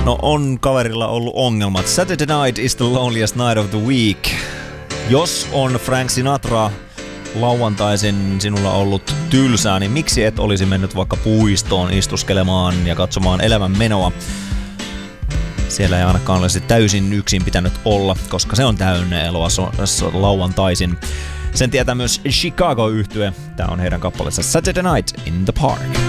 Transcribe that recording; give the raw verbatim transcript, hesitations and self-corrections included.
No on kaverilla ollut ongelmat. Saturday night is the loneliest night of the week. Jos on Frank Sinatra lauantaisin sinulla ollut tylsää, niin miksi et olisi mennyt vaikka puistoon istuskelemaan ja katsomaan elämän menoa? Siellä ei ainakaan olisi täysin yksin pitänyt olla, koska se on täynnä eloa so- so- lauantaisin. Sen tietää myös Chicago-yhtye. Tää on heidän kappaleensa Saturday Night in the Park.